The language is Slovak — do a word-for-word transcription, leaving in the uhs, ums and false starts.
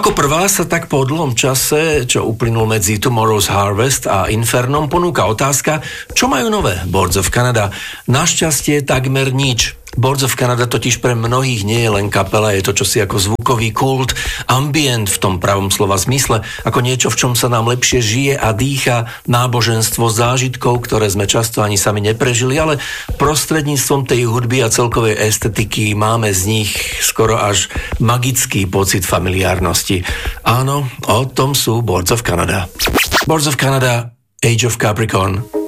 Ako prvá sa tak po dlhom čase, čo uplynul medzi Tomorrow's Harvest a Infernom, ponúka otázka, čo majú nové Boards of Canada. Našťastie takmer nič. Boards of Canada totiž pre mnohých nie je len kapela, je to čosi ako zvukový kult, ambient v tom pravom slova zmysle, ako niečo, v čom sa nám lepšie žije a dýcha, náboženstvo zážitkov, ktoré sme často ani sami neprežili, ale prostredníctvom tej hudby a celkovej estetiky máme z nich skoro až magický pocit familiárnosti. Áno, o tom sú Boards of Canada. Boards of Canada, Age of Capricorn.